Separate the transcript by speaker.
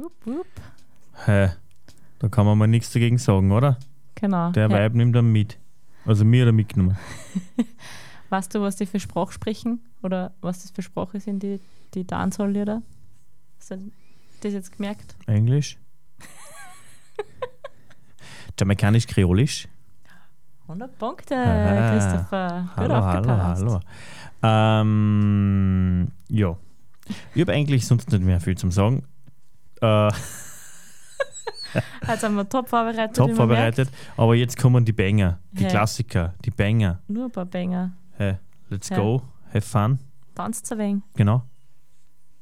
Speaker 1: Wupp.
Speaker 2: Hä? Da kann man mal nichts dagegen sagen, oder?
Speaker 1: Genau.
Speaker 2: Der Vibe nimmt dann mit. Also mir oder mitgenommen.
Speaker 1: Weißt du, was die für Sprache sprechen? Oder was das für Sprache sind, die Dancehall-Lieder? Hast du das jetzt gemerkt?
Speaker 2: Englisch? Jamaikanisch-Kreolisch?
Speaker 1: 100 Punkte,
Speaker 2: Ah,
Speaker 1: Christopher. Gut
Speaker 2: Hallo. Ja. Ich habe eigentlich sonst nicht mehr viel zum Sagen.
Speaker 1: Jetzt haben wir top vorbereitet.
Speaker 2: Top
Speaker 1: wie man
Speaker 2: vorbereitet. Aber jetzt kommen die Banger, die
Speaker 1: Ja.
Speaker 2: Klassiker, die Banger.
Speaker 1: merkt. Nur ein paar Banger.
Speaker 2: Hey, let's
Speaker 1: Ja.
Speaker 2: go, have fun.
Speaker 1: Tanzt ein wenig.
Speaker 2: Genau.